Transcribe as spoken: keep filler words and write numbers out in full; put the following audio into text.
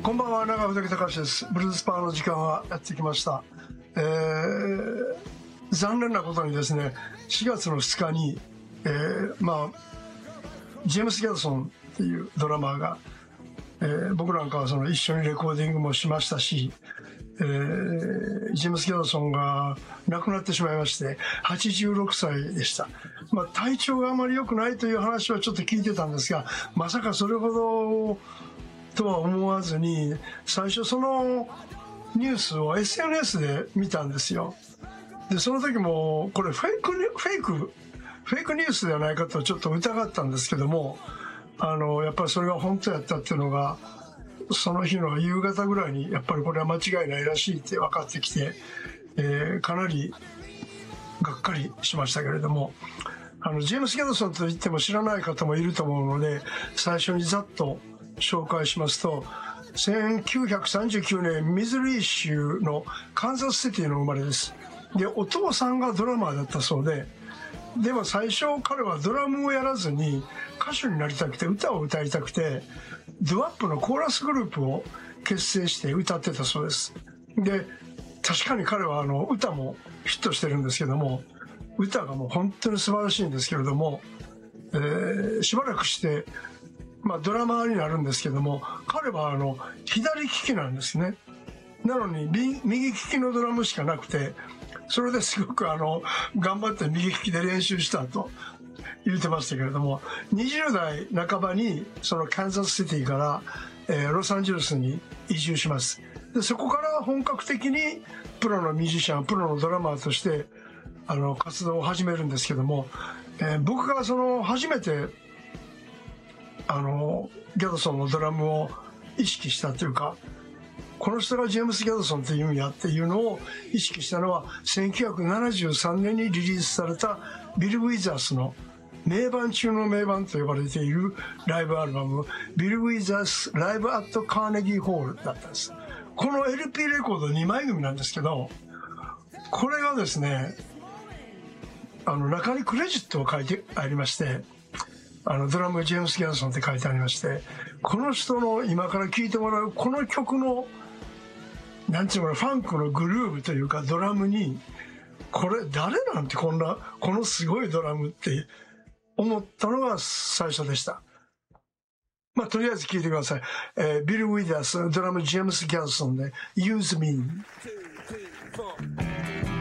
こんばんは、長渕隆です。ブルースパーの時間がやってきました。えー、残念なことにですね、しがつのふつかに、えー、まあジェームス・ギャドソンっていうドラマーが、えー、僕なんかはその一緒にレコーディングもしましたし、えー、ジェームス・ギャドソンが亡くなってしまいまして、はちじゅうろくさいでした。まあ、体調があまり良くないという話はちょっと聞いてたんですが、まさかそれほどとは思わずに、最初そのニュースを エスエヌエス で見たんですよ。でその時もこれフェイクフェイクフェイクニュースではないかとちょっと疑ったんですけども、あのやっぱりそれが本当やったっていうのがその日の夕方ぐらいにやっぱりこれは間違いないらしいって分かってきて、えー、かなりがっかりしましたけれども、あのジェームス・ギャドソンといっても知らない方もいると思うので、最初にざっと紹介しますと、せんきゅうひゃくさんじゅうきゅうねんミズーリ州のカンザスシティの生まれです。でお父さんがドラマーだったそうで、でも最初彼はドラムをやらずに歌手になりたくて歌を歌いたくてドアップのコーラスグループを結成して歌ってたそうです。で確かに彼はあの歌もヒットしてるんですけども、歌がもう本当に素晴らしいんですけれども、えー、しばらくしてまあ、ドラマーになるんですけども、彼はあの左利きなんですね。なのに右利きのドラムしかなくて、それですごくあの頑張って右利きで練習したと言ってましたけれども、にじゅうだいなかばにそのカンザスシティから、えー、ロサンゼルスに移住します。でそこから本格的にプロのミュージシャン、プロのドラマーとしてあの活動を始めるんですけども、えー、僕がその初めてあのギャドソンのドラムを意識したというか、この人がジェームス・ギャドソンっていうんやっていうのを意識したのはせんきゅうひゃくななじゅうさんねんにリリースされたビル・ウィザースの名盤中の名盤と呼ばれているライブアルバムビル・ウィザースライブ・アット・カーネギー・ホールだったんです。この エルピー レコードにまい組なんですけど、これがですね、あの中にクレジットを書いてありまして、あのドラムジェームス・ギャドソンって書いてありまして、この人の今から聴いてもらうこの曲のなんていうのかな、ファンクのグルーヴというかドラムに、これ誰なんてこんなこのすごいドラムって思ったのが最初でした。まあとりあえず聴いてください。えー、ビル・ウィザースドラムジェームス・ギャドソンで Use Me。